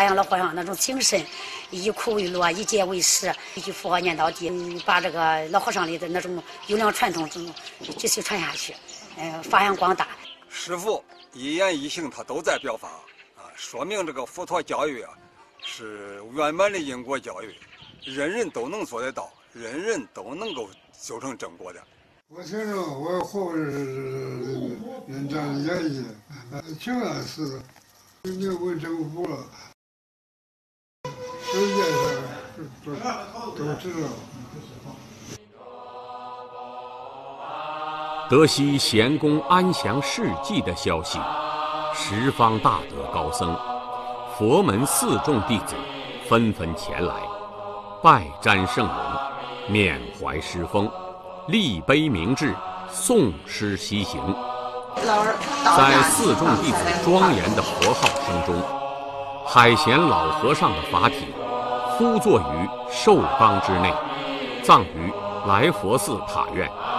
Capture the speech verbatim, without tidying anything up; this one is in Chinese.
扬了和尚那种精神，以苦为乐，以戒为师，一句佛号念到底，把这个老和尚里的那种优良传统中继续传下去，呃，发扬光大。 师父一言一行他都在表法啊，说明这个佛陀教育啊是圆满的因果教育，人人都能做得到，人人都能够修成正果的。 我听着我后人人这样演绎，挺安似的，没有问政府了，世界上都都知道。 得悉贤公安详事迹的消息，十方大德高僧、佛门四众弟子纷纷前来，拜瞻圣容，缅怀师风，立碑铭志，诵诗西行。在四众弟子庄严的佛号声中，海贤老和尚的法体呼坐于寿冈之内，葬于来佛寺塔院。